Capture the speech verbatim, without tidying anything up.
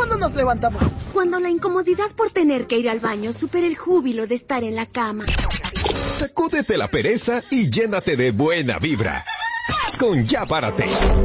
¿Cuándo nos levantamos? Cuando la incomodidad por tener que ir al baño supere el júbilo de estar en la cama. Sacúdete la pereza y llénate de buena vibra. Con Ya Párate.